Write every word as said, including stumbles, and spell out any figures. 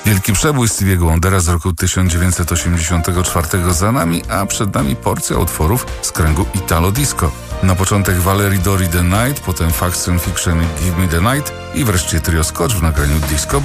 Wielki przebój Stevie'ego Wondera z roku tysiąc dziewięćset osiemdziesiątego czwartego za nami, a przed nami porcja utworów z kręgu Italo Disco. Na początek Valerie Dori The Night, potem Faction Fiction i Give Me The Night i wreszcie trio Scotch w nagraniu Disco